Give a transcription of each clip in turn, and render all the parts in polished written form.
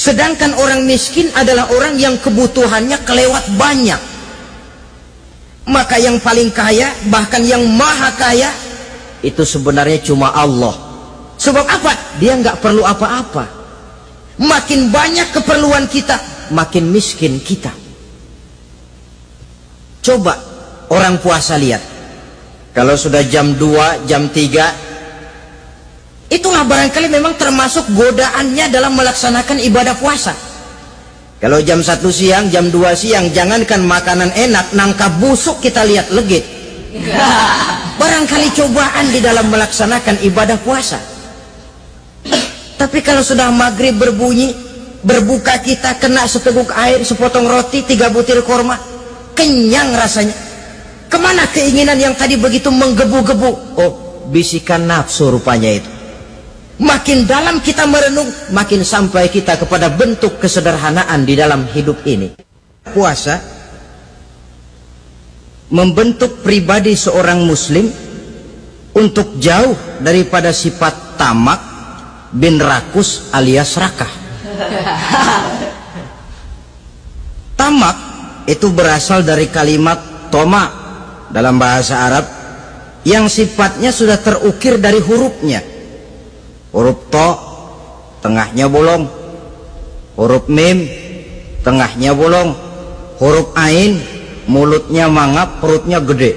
Sedangkan orang miskin adalah orang yang kebutuhannya kelewat banyak. Maka yang paling kaya, bahkan yang maha kaya, itu sebenarnya cuma Allah. Sebab apa? Dia nggak perlu apa-apa. Makin banyak keperluan kita, makin miskin kita. Coba orang puasa lihat, kalau sudah jam 2, jam 3, itulah barangkali memang termasuk godaannya dalam melaksanakan ibadah puasa. Kalau jam 1 siang, jam 2 siang, jangankan makanan enak, nangka busuk kita lihat legit. Barangkali cobaan di dalam melaksanakan ibadah puasa. Tapi kalau sudah maghrib berbunyi, berbuka kita kena seteguk air, sepotong roti, 3 butir korma, kenyang rasanya. Kemana keinginan yang tadi begitu menggebu-gebu? Oh, bisikan nafsu rupanya itu. Makin dalam kita merenung, makin sampai kita kepada bentuk kesederhanaan di dalam hidup ini. Puasa membentuk pribadi seorang muslim untuk jauh daripada sifat tamak bin rakus alias rakah. Tamak itu berasal dari kalimat toma dalam bahasa Arab yang sifatnya sudah terukir dari hurufnya. Huruf to, tengahnya bolong. Huruf mim, tengahnya bolong. Huruf ain, mulutnya mangap, perutnya gede.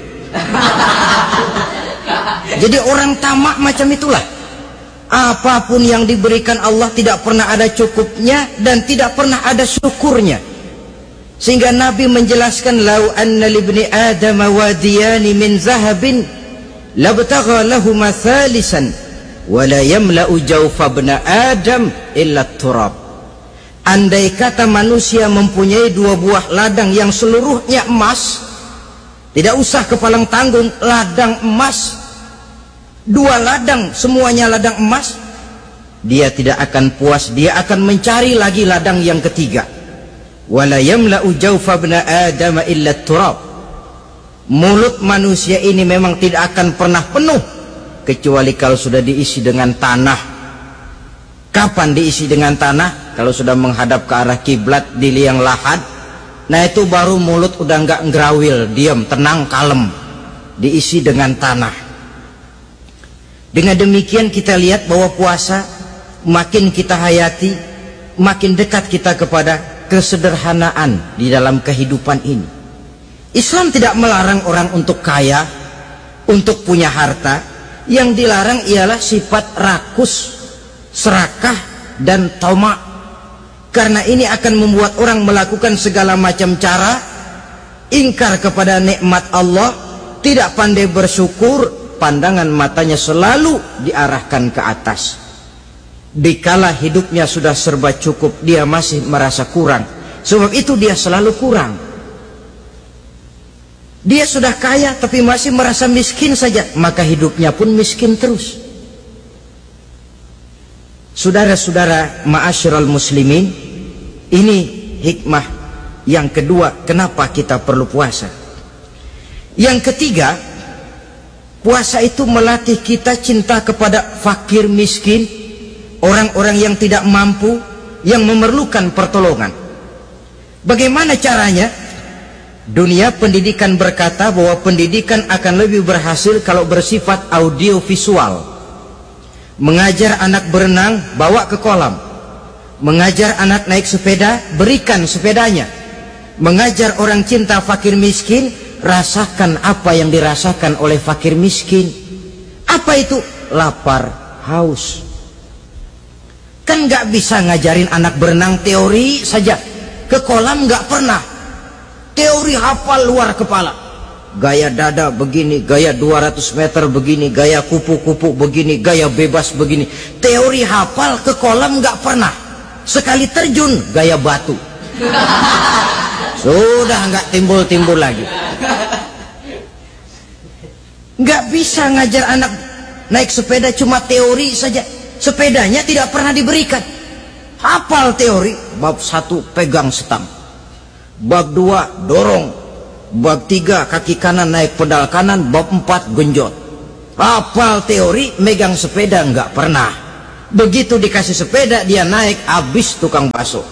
Jadi orang tamak macam itulah. Apapun yang diberikan Allah tidak pernah ada cukupnya dan tidak pernah ada syukurnya. Sehingga Nabi menjelaskan, lau anna libni adam wadiyani min zahabin labtagha lahuma thalisan wala yamla'u jawfa ibna adam illa turab. Andai kata manusia mempunyai 2 buah ladang yang seluruhnya emas, tidak usah kepalang tanggung, ladang emas, 2 ladang semuanya ladang emas, dia tidak akan puas, dia akan mencari lagi ladang yang ketiga. Wala yamla'u jawfa ibna adam illa turab. Mulut manusia ini memang tidak akan pernah penuh kecuali kalau sudah diisi dengan tanah. Kapan diisi dengan tanah? Kalau sudah menghadap ke arah kiblat di liang lahat, nah itu baru mulut udah nggak ngerawil, diam, tenang, kalem, diisi dengan tanah. Dengan demikian kita lihat bahwa puasa makin kita hayati, makin dekat kita kepada kesederhanaan di dalam kehidupan ini. Islam tidak melarang orang untuk kaya, untuk punya harta. Yang dilarang ialah sifat rakus, serakah, dan tamak. Karena ini akan membuat orang melakukan segala macam cara, ingkar kepada nikmat Allah, tidak pandai bersyukur, pandangan matanya selalu diarahkan ke atas. Dikala hidupnya sudah serba cukup, dia masih merasa kurang. Sebab itu dia selalu kurang. Dia sudah kaya tapi masih merasa miskin saja, maka hidupnya pun miskin terus. Saudara-saudara ma'asyiral muslimin, ini hikmah yang kedua kenapa kita perlu puasa. Yang ketiga, puasa itu melatih kita cinta kepada fakir miskin, orang-orang yang tidak mampu, yang memerlukan pertolongan. Bagaimana caranya? Dunia pendidikan berkata bahwa pendidikan akan lebih berhasil kalau bersifat audio visual. Mengajar anak berenang, bawa ke kolam. Mengajar anak naik sepeda, berikan sepedanya. Mengajar orang cinta fakir miskin, rasakan apa yang dirasakan oleh fakir miskin. Apa itu? Lapar, haus. Kan nggak bisa ngajarin anak berenang teori saja, ke kolam nggak pernah. Teori hafal luar kepala, gaya dada begini, gaya 200 meter begini, gaya kupu-kupu begini, gaya bebas begini. Teori hafal, ke kolam nggak pernah. Sekali terjun gaya batu, sudah nggak timbul-timbul lagi. Nggak bisa ngajar anak naik sepeda cuma teori saja, sepedanya tidak pernah diberikan. Hafal teori, bab 1 pegang setang, bab 2 dorong, bab 3 kaki kanan naik pedal kanan, bab 4 genjot. Hafal teori, megang sepeda nggak pernah. Begitu dikasih sepeda dia naik, habis tukang bakso.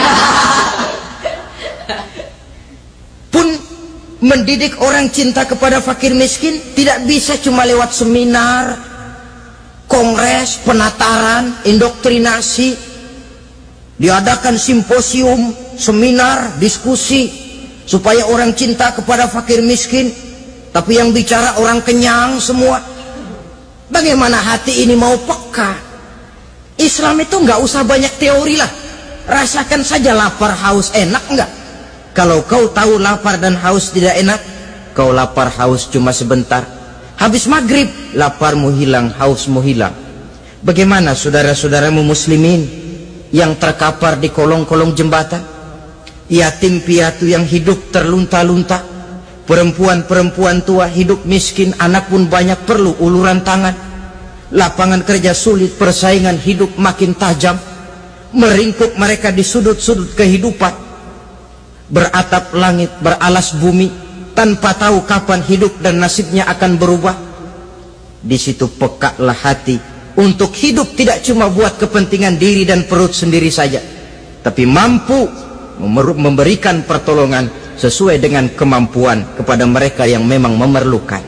Pun mendidik orang cinta kepada fakir miskin tidak bisa cuma lewat seminar, kongres, penataran, indoktrinasi. Diadakan simposium, seminar, diskusi supaya orang cinta kepada fakir miskin, tapi yang bicara orang kenyang semua. Bagaimana hati ini mau peka? Islam itu nggak usah banyak teori lah, rasakan saja lapar haus enak nggak? Kalau kau tahu lapar dan haus tidak enak, kau lapar haus cuma sebentar, habis maghrib laparmu hilang, hausmu hilang. Bagaimana saudara-saudaramu muslimin yang terkapar di kolong-kolong jembatan, yatim piatu yang hidup terlunta-lunta, perempuan-perempuan tua hidup miskin, anak pun banyak perlu uluran tangan, lapangan kerja sulit, persaingan hidup makin tajam, meringkuk mereka di sudut-sudut kehidupan, beratap langit, beralas bumi, tanpa tahu kapan hidup dan nasibnya akan berubah. Di situ pekalah hati untuk hidup tidak cuma buat kepentingan diri dan perut sendiri saja, tapi mampu memberikan pertolongan sesuai dengan kemampuan kepada mereka yang memang memerlukan.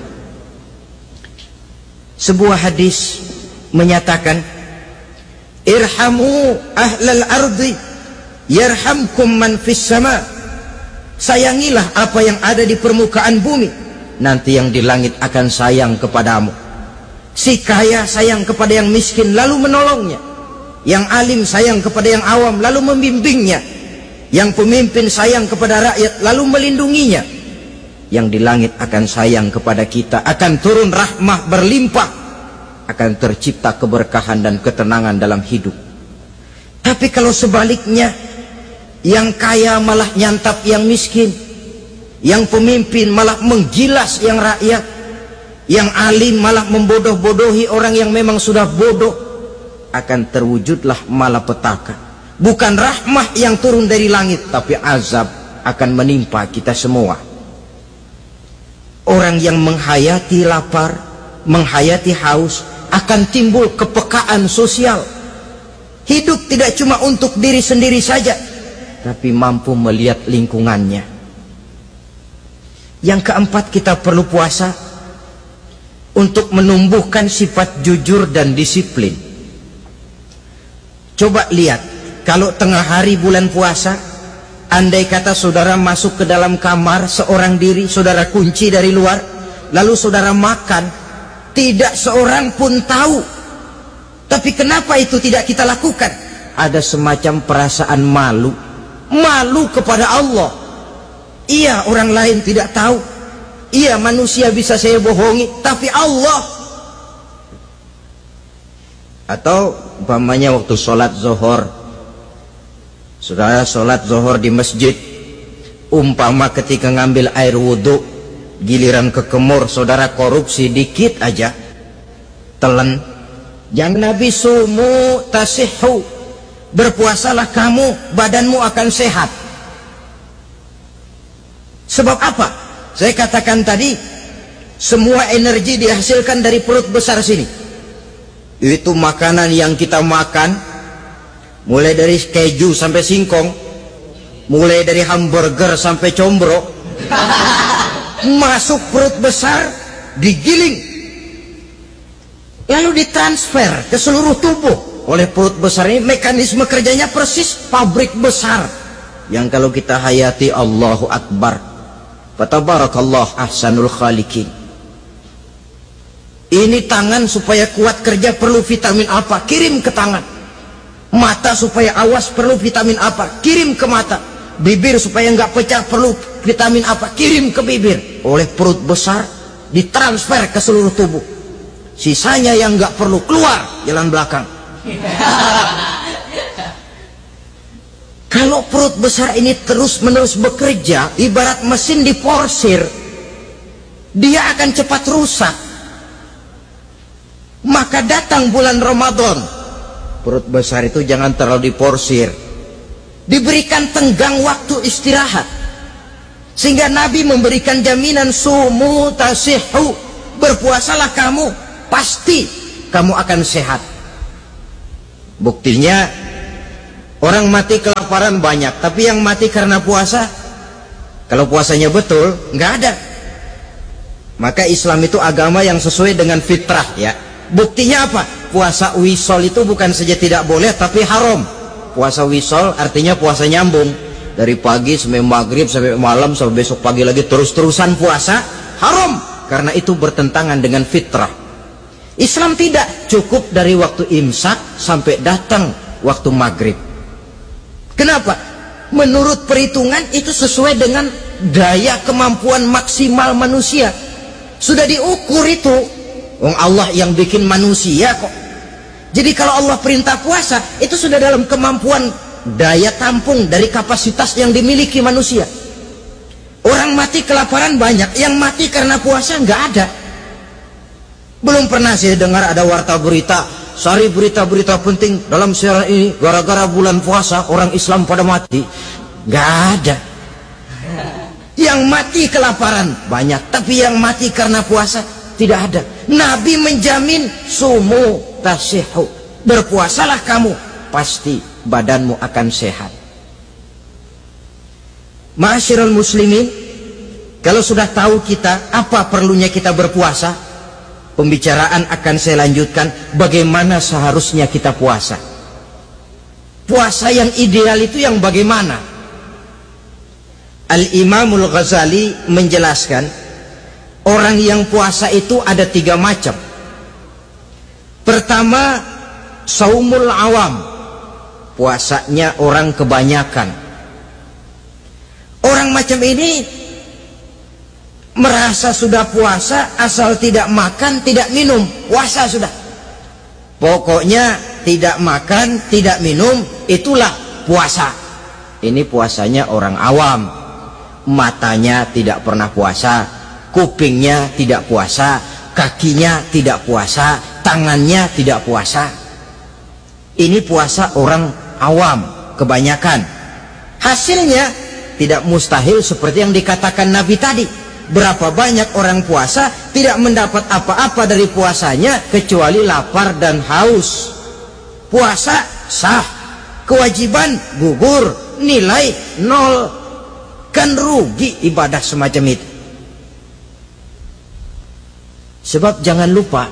Sebuah hadis menyatakan, irhamu ahlal ardi yarhamkum man fis sama. Sayangilah apa yang ada di permukaan bumi, nanti yang di langit akan sayang kepadamu. Si kaya sayang kepada yang miskin lalu menolongnya, yang alim sayang kepada yang awam lalu membimbingnya, yang pemimpin sayang kepada rakyat lalu melindunginya. Yang di langit akan sayang kepada kita, akan turun rahmah berlimpah, akan tercipta keberkahan dan ketenangan dalam hidup. Tapi kalau sebaliknya, yang kaya malah nyantap yang miskin, yang pemimpin malah menggilas yang rakyat, yang alim malah membodoh-bodohi orang yang memang sudah bodoh, akan terwujudlah malapetaka. Bukan rahmah yang turun dari langit, tapi azab akan menimpa kita semua. Orang yang menghayati lapar, menghayati haus, akan timbul kepekaan sosial. Hidup tidak cuma untuk diri sendiri saja, tapi mampu melihat lingkungannya. Yang keempat, kita perlu puasa untuk menumbuhkan sifat jujur dan disiplin. Coba lihat, kalau tengah hari bulan puasa, andai kata saudara masuk ke dalam kamar seorang diri, saudara kunci dari luar, lalu saudara makan, tidak seorang pun tahu. Tapi kenapa itu tidak kita lakukan? Ada semacam perasaan malu, malu kepada Allah. Iya, orang lain tidak tahu, iya, manusia bisa saya bohongi, tapi Allah. Atau umpamanya waktu sholat zuhur, saudara sholat zuhur di masjid, umpama ketika ngambil air wudhu, giliran ke kemur, saudara korupsi dikit aja, telan. Yang Nabi sumu tasihhu, berpuasalah kamu, badanmu akan sehat. Sebab apa? Saya katakan tadi, semua energi dihasilkan dari perut besar sini. Itu makanan yang kita makan, mulai dari keju sampai singkong, mulai dari hamburger sampai combro, masuk perut besar, digiling, lalu ditransfer ke seluruh tubuh oleh perut besar ini. Mekanisme kerjanya persis pabrik besar yang kalau kita hayati, Allahu Akbar, fatabarakallah ahsanul khaliqin. Ini tangan supaya kuat kerja perlu vitamin apa, kirim ke tangan. Mata supaya awas perlu vitamin apa, kirim ke mata. Bibir supaya nggak pecah perlu vitamin apa, kirim ke bibir. Oleh perut besar ditransfer ke seluruh tubuh. Sisanya yang nggak perlu keluar jalan belakang. Kalau perut besar ini terus-menerus bekerja, ibarat mesin diporsir, dia akan cepat rusak. Maka datang bulan Ramadan, perut besar itu jangan terlalu diporsir, diberikan tenggang waktu istirahat. Sehingga Nabi memberikan jaminan, sumu tasihhu, berpuasalah kamu, pasti kamu akan sehat. Buktinya orang mati kelaparan banyak, tapi yang mati karena puasa, kalau puasanya betul, nggak ada. Maka Islam itu agama yang sesuai dengan fitrah ya. Buktinya apa? Puasa wisol itu bukan saja tidak boleh, tapi haram. Puasa wisol artinya puasa nyambung, dari pagi sampai maghrib sampai malam sampai besok pagi lagi terus-terusan puasa, haram, karena itu bertentangan dengan fitrah. Islam tidak, cukup dari waktu imsak sampai datang waktu maghrib. Kenapa? Menurut perhitungan itu sesuai dengan daya kemampuan maksimal manusia. Sudah diukur itu. Allah yang bikin manusia kok. Jadi kalau Allah perintah puasa, itu sudah dalam kemampuan daya tampung dari kapasitas yang dimiliki manusia. Orang mati kelaparan banyak, yang mati karena puasa nggak ada. Belum pernah saya dengar ada warta berita, sari berita-berita penting dalam siaran ini, gara-gara bulan puasa orang Islam pada mati. Nggak ada. Yang mati kelaparan banyak, tapi yang mati karena puasa tidak ada. Nabi menjamin sumu tasihu, berpuasalah kamu, pasti badanmu akan sehat. Ma'asyiral muslimin, kalau sudah tahu kita apa perlunya kita berpuasa, pembicaraan akan saya lanjutkan bagaimana seharusnya kita puasa. Puasa yang ideal itu yang bagaimana? Al-Imamul Ghazali menjelaskan, orang yang puasa itu ada 3 macam. Pertama, saumul awam, puasanya orang kebanyakan. Orang macam ini merasa sudah puasa asal tidak makan, tidak minum, puasa sudah. Pokoknya tidak makan, tidak minum, itulah puasa. Ini puasanya orang awam. Matanya tidak pernah puasa, kupingnya tidak puasa, kakinya tidak puasa, tangannya tidak puasa. Ini puasa orang awam kebanyakan. Hasilnya tidak mustahil seperti yang dikatakan Nabi tadi. Berapa banyak orang puasa tidak mendapat apa-apa dari puasanya kecuali lapar dan haus. Puasa sah, kewajiban gugur, nilai 0. Kan rugi ibadah semacam itu. Sebab jangan lupa,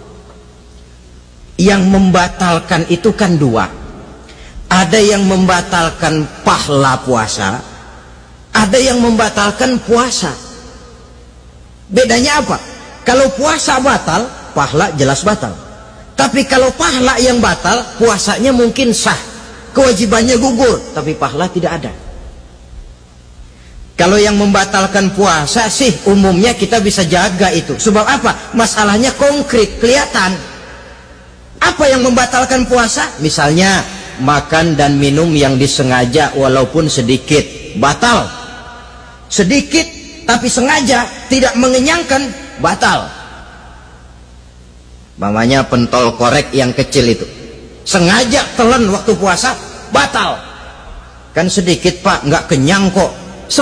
yang membatalkan itu kan 2. Ada yang membatalkan pahala puasa, ada yang membatalkan puasa. Bedanya apa? Kalau puasa batal, pahala jelas batal. Tapi kalau pahala yang batal, puasanya mungkin sah, kewajibannya gugur, tapi pahala tidak ada. Kalau yang membatalkan puasa sih umumnya kita bisa jaga itu. Sebab apa? Masalahnya konkret, kelihatan. Apa yang membatalkan puasa? Misalnya makan dan minum yang disengaja walaupun sedikit, batal. Sedikit tapi sengaja tidak mengenyangkan, batal. Mamanya pentol korek yang kecil itu, sengaja telan waktu puasa, batal. Kan sedikit pak, nggak kenyang kok.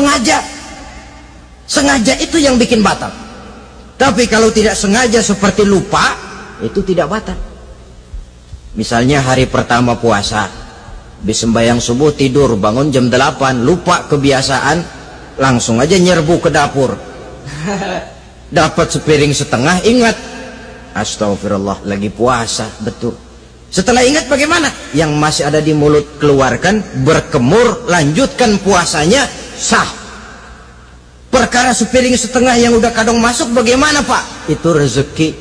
Sengaja itu yang bikin batal. Tapi kalau tidak sengaja seperti lupa, itu tidak batal. Misalnya hari pertama puasa, habis sembahyang subuh tidur, bangun jam 8, lupa kebiasaan, langsung aja nyerbu ke dapur. Dapat sepiring setengah, ingat, astagfirullah, lagi puasa, betul. Setelah ingat bagaimana? Yang masih ada di mulut keluarkan, berkemur, lanjutkan puasanya, sah. Perkara sepiring setengah yang udah kadang masuk bagaimana pak? Itu rezeki.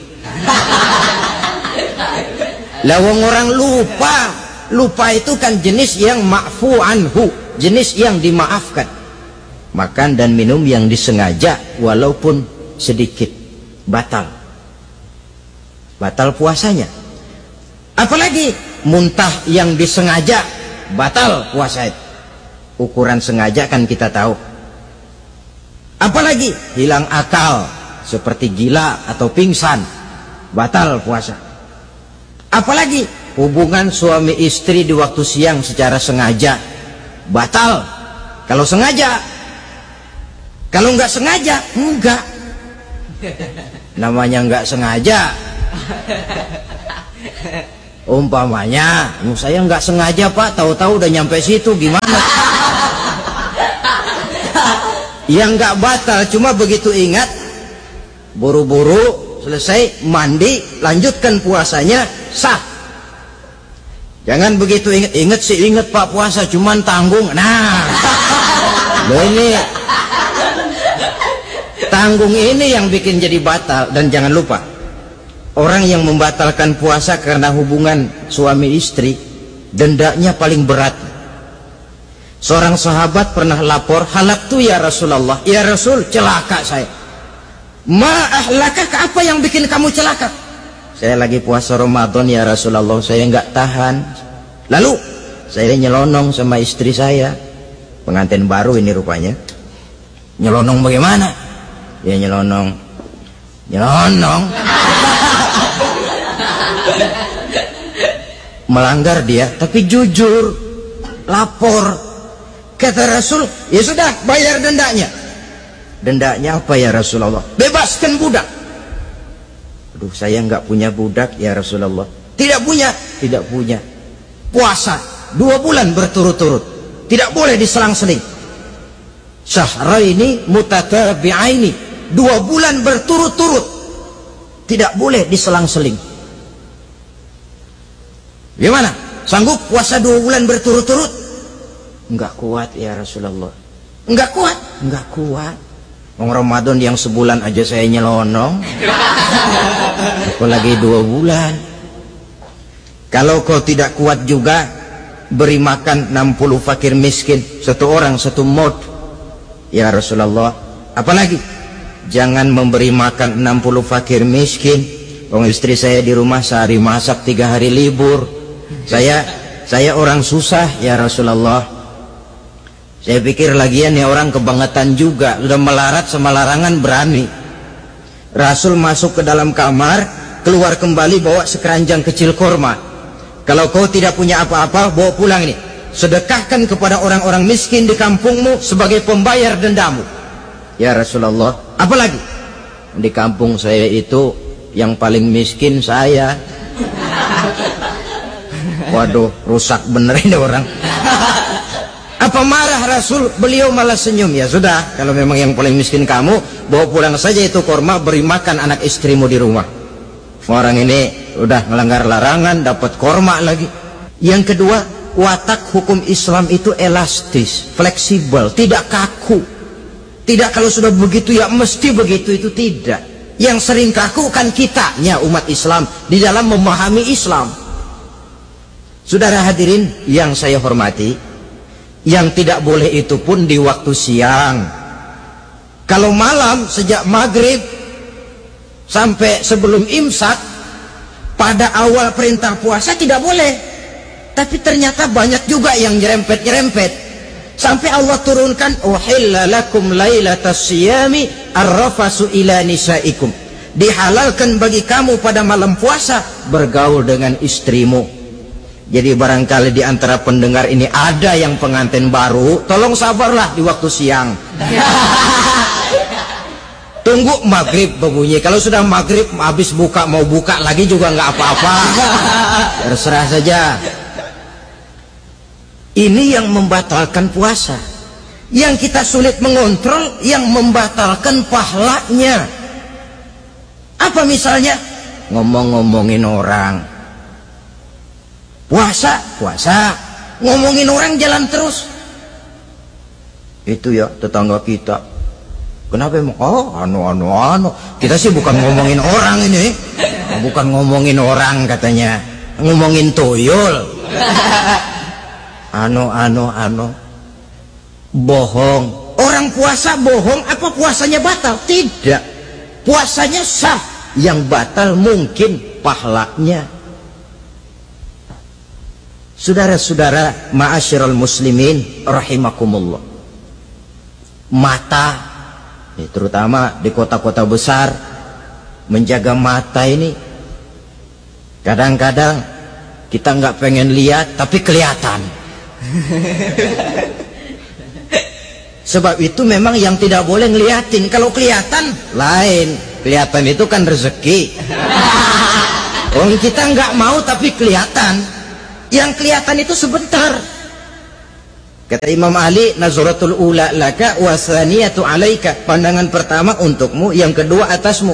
Lawang orang lupa itu kan jenis yang ma'fu anhu, jenis yang dimaafkan. Makan dan minum yang disengaja walaupun sedikit, batal puasanya. Apalagi muntah yang disengaja, batal puasa itu. Ukuran sengaja kan kita tahu. Apalagi hilang akal seperti gila atau pingsan, batal puasa. Apalagi hubungan suami istri di waktu siang secara sengaja, batal. Kalau sengaja. Kalau nggak sengaja, enggak. Namanya nggak sengaja. Umpamanya, saya nggak sengaja Pak, tahu-tahu udah nyampe situ, gimana? Yang nggak batal, cuma begitu ingat, buru-buru selesai mandi, lanjutkan puasanya, sah. Jangan begitu ingat sih, ingat Pak puasa, cuman tanggung. Nah, ini tanggung ini yang bikin jadi batal. Dan jangan lupa, orang yang membatalkan puasa karena hubungan suami istri, dendanya paling berat. Seorang sahabat pernah lapor, halaktu ya Rasulullah, ya Rasul, celaka saya. Ma ahlakah, apa yang bikin kamu celaka? Saya lagi puasa Ramadan ya Rasulullah, saya nggak tahan. Lalu saya nyelonong sama istri saya, pengantin baru ini rupanya. Nyelonong bagaimana? Ya nyelonong melanggar dia, tapi jujur lapor. Kata Rasul, ya sudah, bayar dendanya. Dendanya apa ya Rasulullah? Bebaskan budak. Aduh, saya nggak punya budak ya Rasulullah. Tidak punya. Puasa 2 bulan berturut-turut, tidak boleh diselang-seling. Syahraini mutatabi'aini, 2 bulan berturut-turut, tidak boleh diselang-seling. Gimana? Sanggup puasa 2 bulan berturut-turut? Enggak kuat ya Rasulullah. Enggak kuat. Ramadan yang sebulan aja saya nyelonong, apalagi 2 bulan. Kalau kau tidak kuat juga, beri makan 60 fakir miskin, 1 orang 1 mod ya Rasulullah. Apalagi jangan memberi makan 60 fakir miskin. Istri saya di rumah sehari masak, 3 hari libur. Saya orang susah ya Rasulullah. Saya pikir lagian ya orang kebangetan juga, sudah melarat sama larangan berani. Rasul masuk ke dalam kamar, keluar kembali bawa sekeranjang kecil kurma. Kalau kau tidak punya apa-apa, bawa pulang ini, sedekahkan kepada orang-orang miskin di kampungmu sebagai pembayar dendamu ya Rasulullah. Apalagi di kampung saya itu yang paling miskin saya. Waduh, rusak bener ini orang. Apa marah Rasul? Beliau malah senyum. Ya sudah, kalau memang yang paling miskin kamu, bawa pulang saja itu kurma, beri makan anak istrimu di rumah. Orang ini udah melanggar larangan, dapat kurma lagi. Yang kedua, watak hukum Islam itu elastis, fleksibel, tidak kaku. Tidak kalau sudah begitu ya mesti begitu, itu tidak. Yang sering kaku kan kitanya umat Islam di dalam memahami Islam. Saudara hadirin yang saya hormati, yang tidak boleh itu pun di waktu siang. Kalau malam sejak maghrib sampai sebelum imsak, pada awal perintah puasa tidak boleh. Tapi ternyata banyak juga yang nyerempet-nyerempet. Sampai Allah turunkan, uhilla lakum lailatas siyami arrafasu ila nisaikum. Dihalalkan bagi kamu pada malam puasa bergaul dengan istrimu. Jadi barangkali di antara pendengar ini ada yang pengantin baru, tolong sabarlah di waktu siang. Tunggu maghrib berbunyi. Kalau sudah maghrib habis buka, mau buka lagi juga nggak apa-apa. Terserah saja. Ini yang membatalkan puasa. Yang kita sulit mengontrol, yang membatalkan pahalanya. Apa misalnya? Ngomong-ngomongin orang. Puasa, ngomongin orang jalan terus. Itu ya tetangga kita. Kenapa emang? Oh, anu. Kita sih bukan ngomongin orang ini. Bukan ngomongin orang katanya. Ngomongin tuyul. Anu. Bohong. Orang puasa bohong, apa puasanya batal? Tidak. Puasanya sah. Yang batal mungkin pahalanya. Saudara-saudara ma'asyiral muslimin rahimakumullah. Mata, terutama di kota-kota besar, menjaga mata ini kadang-kadang kita nggak pengen lihat tapi kelihatan. Sebab itu memang yang tidak boleh ngeliatin. Kalau kelihatan lain, kelihatan itu kan rezeki. Orang kita nggak mau tapi kelihatan. Yang kelihatan itu sebentar. Kata Imam Ali, nazaratul ula laka wa tsaniyatu alaika. Pandangan pertama untukmu, yang kedua atasmu.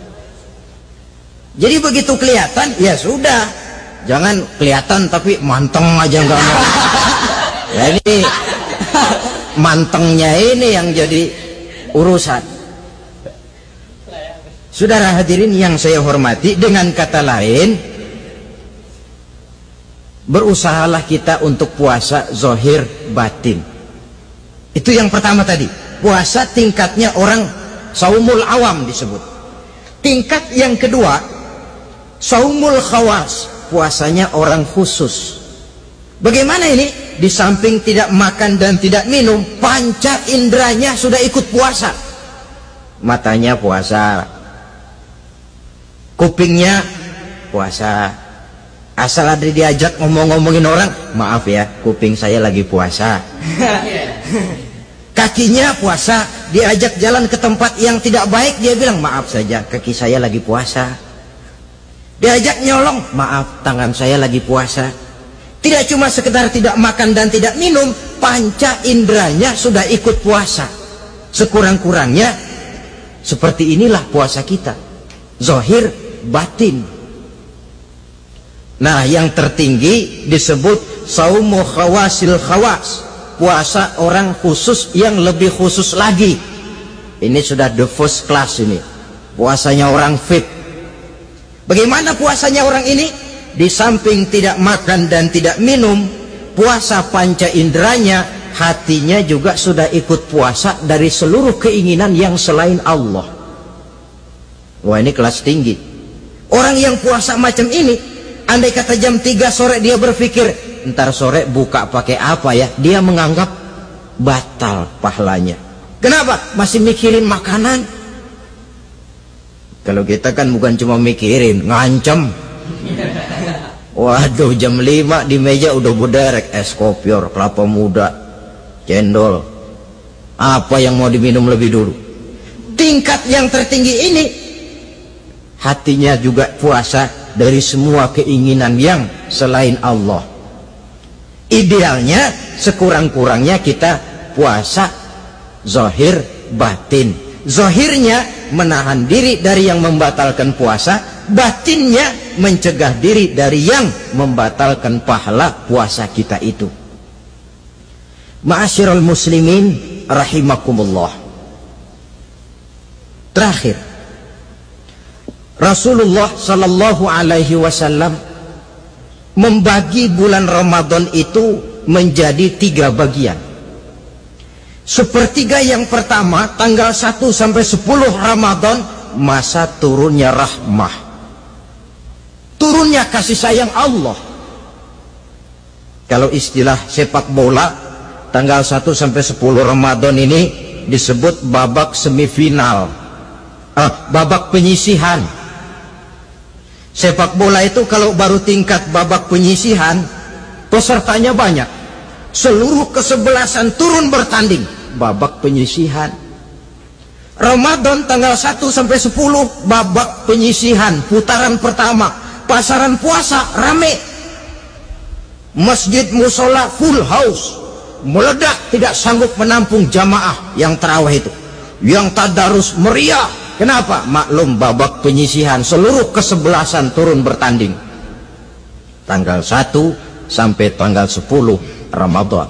Jadi begitu kelihatan, ya sudah. Jangan kelihatan tapi manteng aja nggak mau. Ya ini mantengnya ini yang jadi urusan. Saudara hadirin yang saya hormati, dengan kata lain, berusahalah kita untuk puasa zahir batin. Itu yang pertama tadi. Puasa tingkatnya orang saumul awam disebut. Tingkat yang kedua, saumul khawas, puasanya orang khusus. Bagaimana ini? Di samping tidak makan dan tidak minum, panca inderanya sudah ikut puasa. Matanya puasa, kupingnya puasa. Asal ada diajak ngomong-ngomongin orang, maaf ya, kuping saya lagi puasa. Kakinya puasa, diajak jalan ke tempat yang tidak baik, dia bilang maaf saja, kaki saya lagi puasa. Diajak nyolong, maaf, tangan saya lagi puasa. Tidak cuma sekedar tidak makan dan tidak minum, panca inderanya sudah ikut puasa. Sekurang-kurangnya seperti inilah puasa kita, zahir batin. Nah, yang tertinggi disebut saumu khawasil khawas, puasa orang khusus yang lebih khusus lagi. Ini sudah the first class, ini puasanya orang fit. Bagaimana puasanya orang ini? Di samping tidak makan dan tidak minum, puasa panca inderanya, hatinya juga sudah ikut puasa dari seluruh keinginan yang selain Allah. Wah, ini kelas tinggi. Orang yang puasa macam ini, andai kata jam 3 sore dia berpikir, ntar sore buka pakai apa ya, dia menganggap batal pahalanya. Kenapa? Masih mikirin makanan. Kalau kita kan bukan cuma mikirin, ngancem. Waduh, jam 5 di meja udah berderek es kopior, kelapa muda, cendol. Apa yang mau diminum lebih dulu? Tingkat yang tertinggi ini, hatinya juga puasa dari semua keinginan yang selain Allah. Idealnya sekurang-kurangnya kita puasa zahir batin. Zahirnya menahan diri dari yang membatalkan puasa, batinnya mencegah diri dari yang membatalkan pahala puasa kita itu. Ma'asyiral muslimin rahimakumullah. Terakhir, Rasulullah sallallahu alaihi wasallam membagi bulan Ramadan itu menjadi 3 bagian. Sepertiga yang pertama, tanggal 1 sampai 10 Ramadan, masa turunnya rahmah, turunnya kasih sayang Allah. Kalau istilah sepak bola, tanggal 1 sampai 10 Ramadan ini disebut babak semifinal, babak penyisihan. Sepak bola itu kalau baru tingkat babak penyisihan, pesertanya banyak, seluruh kesebelasan turun bertanding, babak penyisihan. Ramadan tanggal 1 sampai 10 babak penyisihan, putaran pertama. Pasaran puasa rame, masjid musola full house, meledak, tidak sanggup menampung jamaah yang tarawih itu, yang tadarus meriah. Kenapa? Maklum babak penyisihan, seluruh kesebelasan turun bertanding. Tanggal 1 sampai tanggal 10 Ramadan.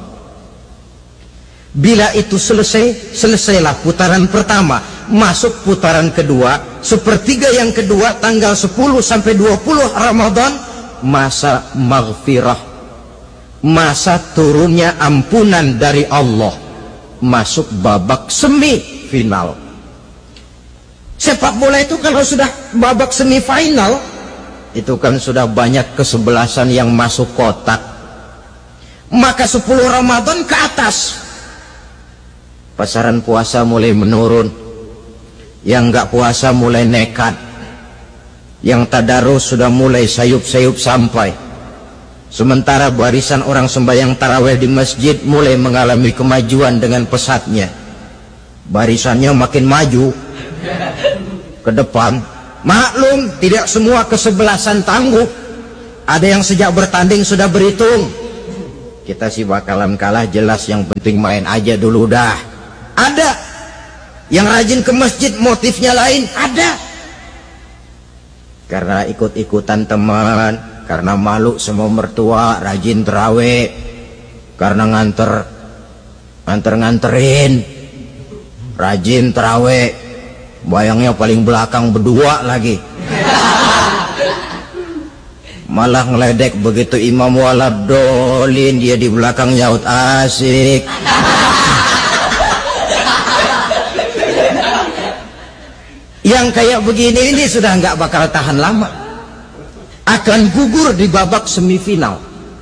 Bila itu selesai, selesailah putaran pertama, masuk putaran kedua. Sepertiga yang kedua, tanggal 10 sampai 20 Ramadan, masa maghfirah, masa turunnya ampunan dari Allah, masuk babak semifinal. Sepak bola itu kalau sudah babak semifinal, itu kan sudah banyak kesebelasan yang masuk kotak. Maka 10 Ramadan ke atas, pasaran puasa mulai menurun. Yang nggak puasa mulai nekat, yang tadarus sudah mulai sayup-sayup sampai. Sementara barisan orang sembahyang tarawih di masjid mulai mengalami kemajuan dengan pesatnya. Barisannya makin maju ke depan, Maklum, tidak semua kesebelasan tangguh. Ada yang sejak bertanding sudah berhitung. Kita sih bakalan kalah jelas, yang penting main aja dulu dah. Ada yang rajin ke masjid motifnya lain, ada. Karena ikut-ikutan teman, karena malu sama mertua, rajin terawih. Karena nganterin, rajin terawih. Bayangnya paling belakang berdua lagi. Malah ngeledek begitu imam waladolin, dia di belakang nyaut asik. Yang kayak begini ini sudah nggak bakal tahan lama, akan gugur di babak semifinal.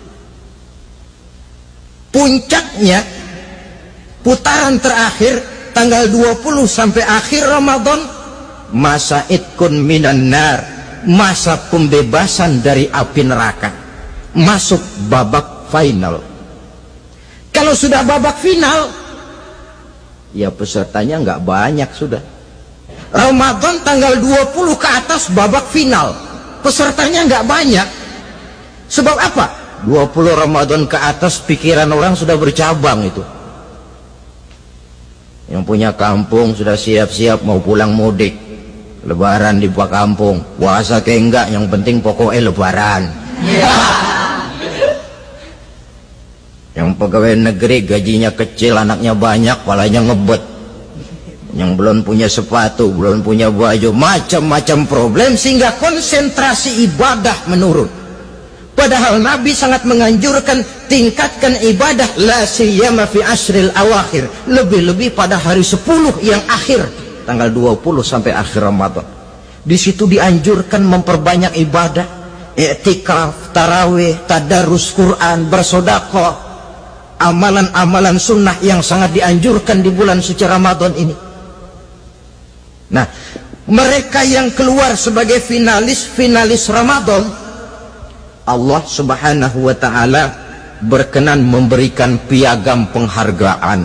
Puncaknya putaran terakhir tanggal 20 sampai akhir Ramadan, masa itkun minan nar, masa pembebasan dari api neraka, masuk babak final. Kalau sudah babak final, ya pesertanya nggak banyak sudah. Ramadan tanggal 20 ke atas babak final, pesertanya nggak banyak. Sebab apa? 20 Ramadan ke atas pikiran orang sudah bercabang itu. Yang punya kampung sudah siap-siap mau pulang mudik, lebaran di kampung. Puasa ke enggak, yang penting pokoknya lebaran. Yang pegawai negeri gajinya kecil, anaknya banyak, palanya ngebet. Yang belum punya sepatu, belum punya baju, macam-macam problem, sehingga konsentrasi ibadah menurun. Padahal Nabi sangat menganjurkan tingkatkan ibadah, la siyama fi ashril awakhir, lebih-lebih pada hari 10 yang akhir, tanggal 20 sampai akhir Ramadan. Di situ dianjurkan memperbanyak ibadah, i'tikaf, tarawih, tadarus Quran, bersedekah, amalan-amalan sunnah yang sangat dianjurkan di bulan suci Ramadan ini. Nah, mereka yang keluar sebagai finalis Ramadan, Allah subhanahu wa ta'ala berkenan memberikan piagam penghargaan.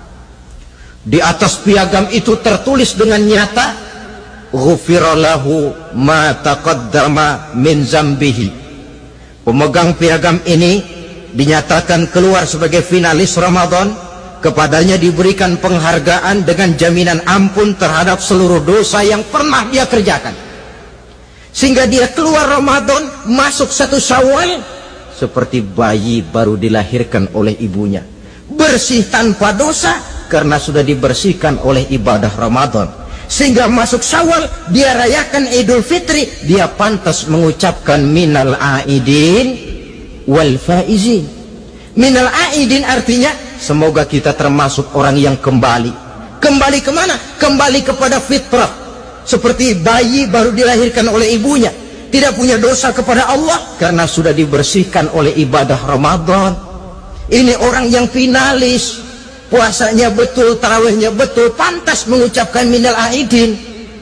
Di atas piagam itu tertulis dengan nyata, ghufira lahu ma taqaddama min zambihi. Pemegang piagam ini dinyatakan keluar sebagai finalis Ramadan, kepadanya diberikan penghargaan dengan jaminan ampun terhadap seluruh dosa yang pernah dia kerjakan, sehingga dia keluar Ramadan masuk 1 Syawal seperti bayi baru dilahirkan oleh ibunya, bersih tanpa dosa karena sudah dibersihkan oleh ibadah Ramadan. Sehingga masuk Syawal dia rayakan Idul Fitri, dia pantas mengucapkan minal aidin wal faizin. Minal aidin artinya semoga kita termasuk orang yang kembali. Kembali kemana? Kembali kepada fitrah, seperti bayi baru dilahirkan oleh ibunya, tidak punya dosa kepada Allah karena sudah dibersihkan oleh ibadah Ramadan. Ini orang yang finalis, puasanya betul, tarawihnya betul, pantas mengucapkan minal aidin.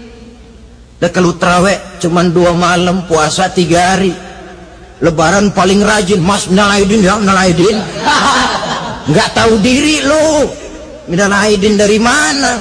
Dan kalau tarawih cuma 2 malam, puasa 3 hari, lebaran paling rajin, mas minal aidin ya, minal aidin. Nggak tahu diri lo, minal aidin dari mana?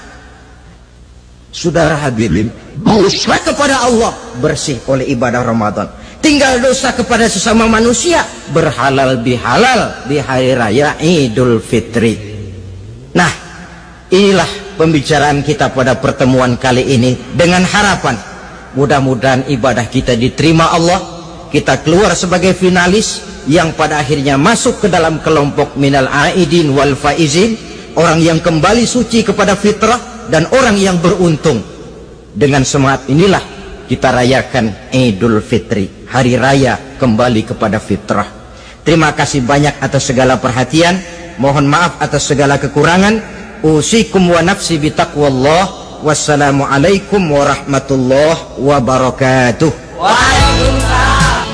Saudara hadirin, dosa kepada Allah bersih oleh ibadah Ramadan. Tinggal dosa kepada sesama manusia, berhalal bihalal di hari raya Idul Fitri. Nah, inilah pembicaraan kita pada pertemuan kali ini, dengan harapan mudah-mudahan ibadah kita diterima Allah, kita keluar sebagai finalis yang pada akhirnya masuk ke dalam kelompok minal aidin wal faizin, orang yang kembali suci kepada fitrah dan orang yang beruntung. Dengan semangat inilah kita rayakan Idul Fitri, hari raya kembali kepada fitrah. Terima kasih banyak atas segala perhatian, mohon maaf atas segala kekurangan. Usikum wa nafsi bitaqwallah. Wassalamualaikum warahmatullahi wabarakatuh. Waalaikumsalam.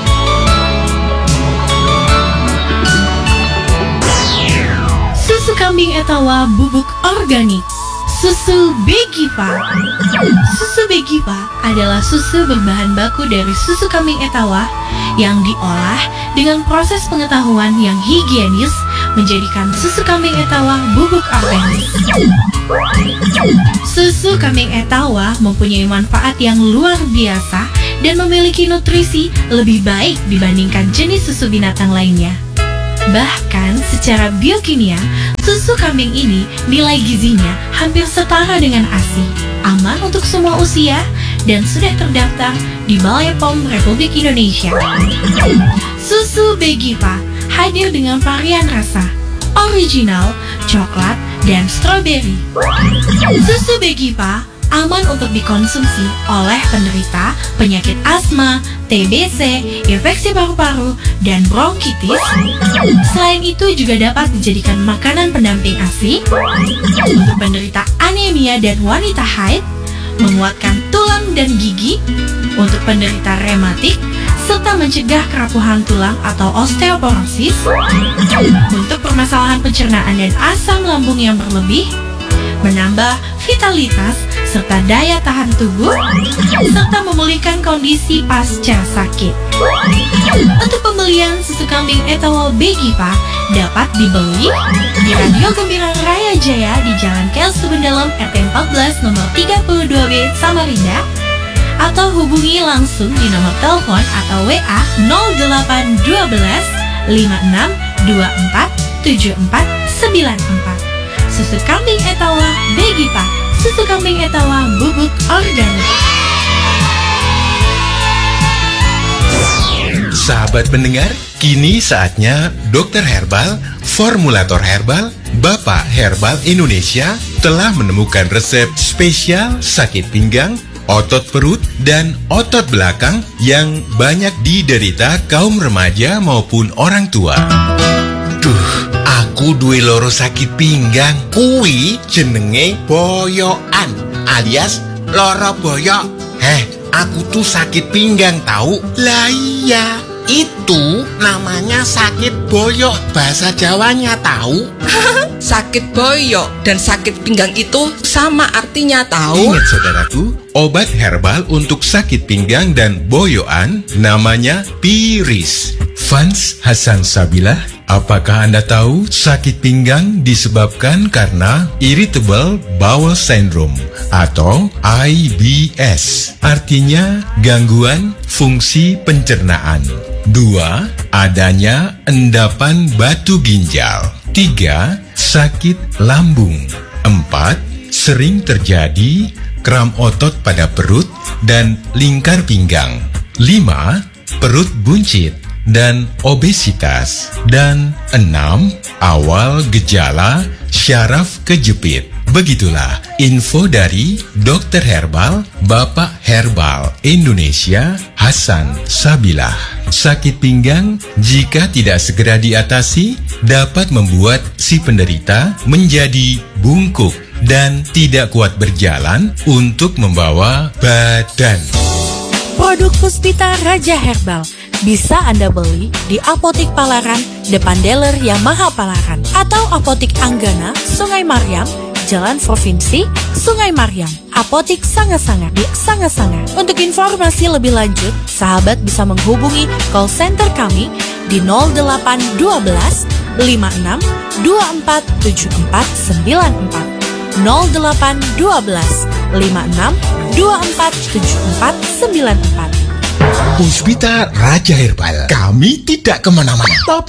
Susu kambing etawa bubuk organik, susu Begiva. Susu Begiva adalah susu berbahan baku dari susu kambing etawa yang diolah dengan proses pengetahuan yang higienis, menjadikan susu kambing Etawa bubuk organik. Susu kambing Etawa mempunyai manfaat yang luar biasa dan memiliki nutrisi lebih baik dibandingkan jenis susu binatang lainnya. Bahkan secara biokimia, susu kambing ini nilai gizinya hampir setara dengan ASI, aman untuk semua usia, dan sudah terdaftar di Balai POM Republik Indonesia. Susu Begiva hadir dengan varian rasa original, coklat, dan stroberi. Susu Begiva aman untuk dikonsumsi oleh penderita penyakit asma, TBC, infeksi paru-paru, dan bronkitis. Selain itu juga dapat dijadikan makanan pendamping ASI untuk penderita anemia dan wanita haid, menguatkan tulang dan gigi untuk penderita rematik, serta mencegah kerapuhan tulang atau osteoporosis, untuk permasalahan pencernaan dan asam lambung yang berlebih, menambah vitalitas serta daya tahan tubuh, serta memulihkan kondisi pasca sakit. Untuk pembelian susu kambing Etawa Begiva dapat dibeli di Radio Gembira Raya Jaya di Jalan Kel Subendalem RT 14 nomor 32B Samarinda, atau hubungi langsung di nomor telepon atau WA 0812 5624 7494. Susu kambing Etawa Begiva, susu kambing Etawa bubuk organik. Sahabat pendengar, kini saatnya Dokter Herbal, formulator herbal, Bapak Herbal Indonesia telah menemukan resep spesial sakit pinggang, otot perut, dan otot belakang yang banyak diderita kaum remaja maupun orang tua. Aku duwe loro sakit pinggang. Kuwi jenenge boyokan alias loro boyok. Aku tuh sakit pinggang tahu. Lah iya, itu namanya sakit boyok, bahasa Jawanya tahu. Sakit boyok dan sakit pinggang itu sama artinya tahu. Ingat saudaraku, obat herbal untuk sakit pinggang dan boyokan namanya Piris. Fans Hasan Sabilah, apakah Anda tahu sakit pinggang disebabkan karena Irritable Bowel Syndrome atau IBS, artinya gangguan fungsi pencernaan. 2. Adanya endapan batu ginjal. 3. Sakit lambung. 4. Sering terjadi kram otot pada perut dan lingkar pinggang. 5. Perut buncit dan obesitas. Dan 6. Awal gejala syaraf kejepit. Begitulah info dari Dokter Herbal, Bapak Herbal Indonesia Hasan Sabilah. Sakit pinggang jika tidak segera diatasi dapat membuat si penderita menjadi bungkuk dan tidak kuat berjalan untuk membawa badan. Produk Puspita Raja Herbal bisa Anda beli di Apotik Palaran, depan dealer Yamaha Palaran, atau Apotik Anggana, Sungai Mariam, Jalan Provinsi, Sungai Mariam, Apotik Sanga-Sanga di Sanga-Sanga. Untuk informasi lebih lanjut, sahabat bisa menghubungi call center kami di 0812 56 24 74 94, 0812 56 24 74 94. Puspita Raja Herbal, kami tidak kemana-mana.